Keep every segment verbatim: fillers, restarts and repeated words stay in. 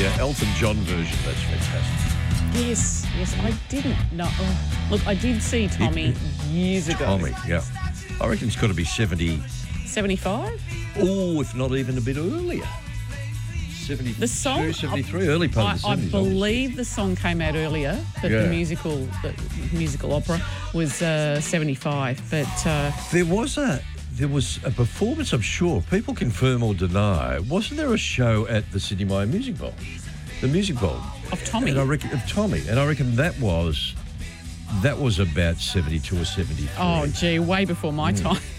the uh, Elton John version. That's fantastic. Yes, yes, I didn't know. Oh, look, I did see Tommy It- years ago. Tommy, yeah. I reckon it's got to be seventy. seventy-five? Oh, if not even a bit earlier. seventy-two, The song, seventy-three, early part I, of the I seventies. believe the song came out earlier, but Yeah. the musical, the musical opera was uh, seventy-five. But uh, There was a there was a performance, I'm sure. People confirm or deny. Wasn't there a show at the Sydney Myer Music Bowl? The Music Bowl. of Tommy, And I reckon of Tommy. And I reckon that was that was about seventy-two or seventy-three. oh gee, way before my Mm. time.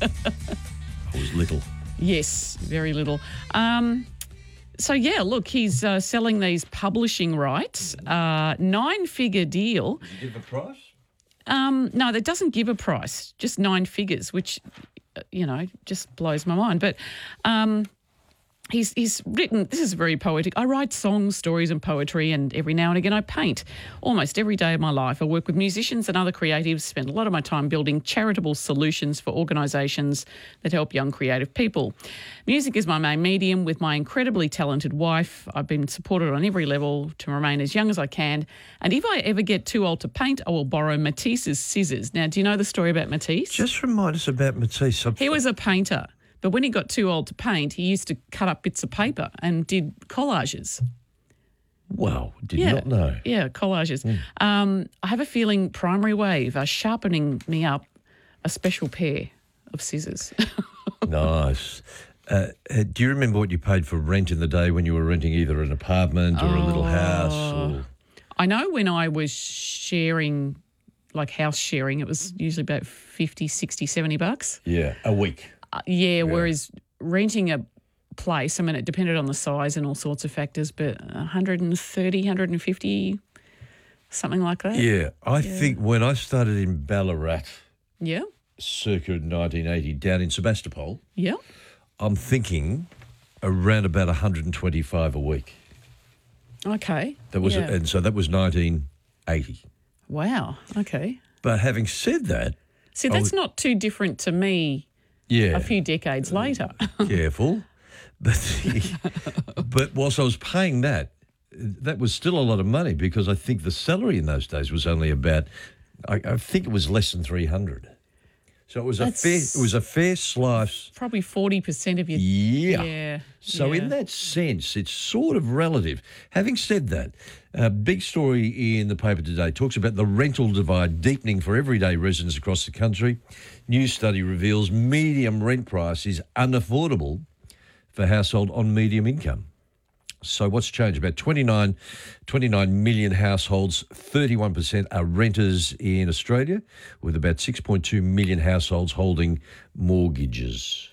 I was little. Yes, very little. Um, so yeah, look, he's uh, selling these publishing rights, uh, nine-figure deal. Did you give a price? Um, no, that doesn't give a price, just nine figures, which, uh, you know, just blows my mind. But um, he's he's written, this is very poetic. I write songs, stories and poetry, and every now and again I paint. Almost every day of my life I work with musicians and other creatives, spend a lot of my time building charitable solutions for organisations that help young creative people. Music is my main medium. With my incredibly talented wife, I've been supported on every level to remain as young as I can. And if I ever get too old to paint, I will borrow Matisse's scissors. Now, do you know the story about Matisse? Just remind us about Matisse. He was a painter, but when he got too old to paint, he used to cut up bits of paper and did collages. Wow, did Yeah. not know. Yeah, collages. Um, I have a feeling Primary Wave are sharpening me up a special pair of scissors. Nice. Uh, uh, do you remember what you paid for rent in the day when you were renting either an apartment or a little house? Or... I know when I was sharing, like house sharing, it was usually about fifty, sixty, seventy bucks. Yeah, a week. Uh, yeah, whereas renting a place, I mean, it depended on the size and all sorts of factors, but one hundred thirty, one hundred fifty, something like that. Yeah, I think when I started in Ballarat, Yeah, circa nineteen eighty, down in Sebastopol, yeah. I'm thinking around about one hundred twenty-five a week. Okay. That was, yeah. and so that was nineteen eighty. Wow, okay. But having said that, See, that's not too different to me yeah, a few decades later. careful. But but whilst I was paying that, that was still a lot of money because I think the salary in those days was only about, I, I think it was less than three hundred. So it was That's- a fair, it was a fair slice. Probably forty percent of your... Yeah. Yeah. So yeah. in that sense, it's sort of relative. Having said that, a big story in the paper today talks about the rental divide deepening for everyday residents across the country. New study reveals medium rent price is unaffordable for household on medium income. So what's changed? About twenty-nine, twenty-nine million households, thirty-one percent are renters in Australia, with about six point two million households holding mortgages.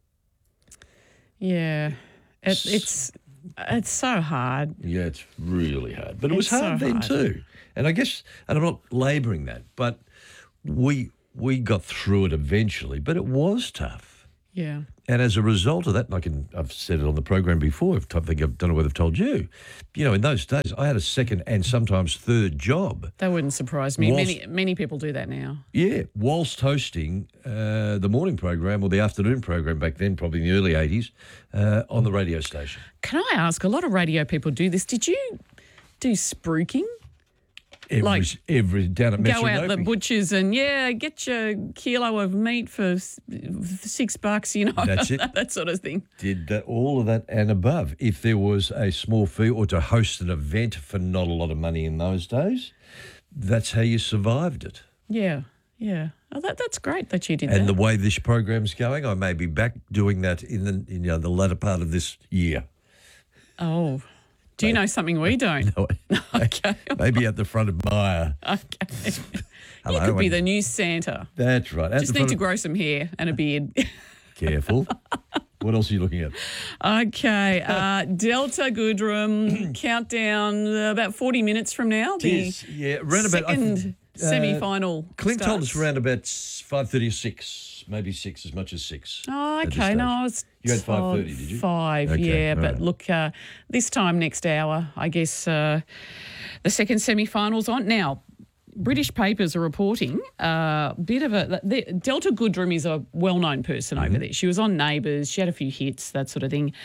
Yeah. It, it's it's so hard. Yeah, it's really hard. But it was It's so hard then hard. too. And I guess, and I'm not labouring that, but we we got through it eventually, but it was tough. Yeah. And as a result of that, and I can, I've said it on the program before, I think I've done it whether I've told you, you know, in those days, I had a second and sometimes third job. That wouldn't surprise me. Whilst- Many many people do that now. Yeah, whilst hosting uh, the morning program or the afternoon program back then, probably in the early eighties, uh, on the radio station. Can I ask, a lot of radio people do this. Did you do spruiking? Every, Like, every down at Metro Go out the Nopi. butchers and, yeah, get your kilo of meat for s- six bucks, you know. That's it. that sort of thing. Did that, all of that and above. If there was a small fee or to host an event for not a lot of money in those days, that's how you survived it. Yeah, yeah. Oh, that that's great that you did And that. the way this program's going, I may be back doing that in the in, you know, the latter part of this year. Oh, do you know something we don't? No, Okay. maybe at the front of Myer. Okay. Hello, You could be and- the new Santa. That's right. At Just the need front to of- grow some hair and a beard. Careful. What else are you looking at? Okay. Uh, Delta Goodrum countdown uh, about forty minutes from now. The Yes, yeah, round about I second think, uh, semi-final. Clint told us starts. around about five thirty or six, maybe six, as much as six. Oh, at this okay. stage. No, I was You had told five thirty, did you? Five, Okay, yeah. all But right. look, uh, this time next hour, I guess uh, the second semi-final's on. Now, British papers are reporting a uh, bit of a... The, Delta Goodrum is a well-known person Mm-hmm. over there. She was on Neighbours. She had a few hits, that sort of thing.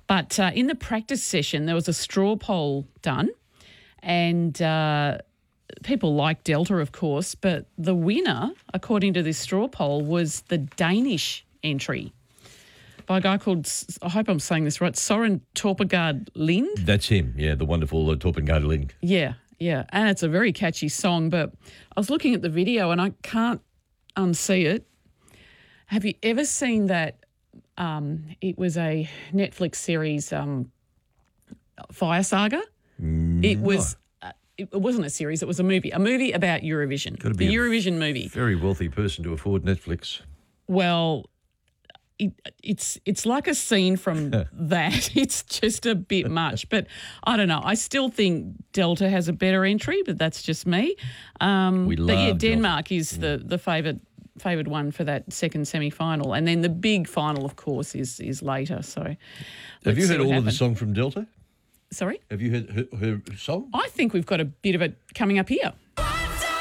But uh, in the practice session, there was a straw poll done, and uh, people like Delta, of course, but the winner, according to this straw poll, was the Danish entry by a guy called, I hope I'm saying this right, Soren Torpegard Lind. That's him, yeah, the wonderful uh, Torpengard Lind. Yeah, yeah, and it's a very catchy song, but I was looking at the video and I can't unsee it. Have you ever seen that? Um, it was a Netflix series, um, Fire Saga. Mm, it was. Uh, it wasn't a series. It was a movie. A movie about Eurovision. Gotta be the a Eurovision movie. Very wealthy person to afford Netflix. Well, it, it's it's like a scene from that. It's just a bit much. But I don't know. I still think Delta has a better entry, but that's just me. Um, We but love yeah, Delta. Denmark is the the favourite. favoured one for that second semi-final, and then the big final, of course, is is later. So, Have you see heard what all of the happens. song from Delta? Sorry, Have you heard her, her song? I think we've got a bit of it coming up here.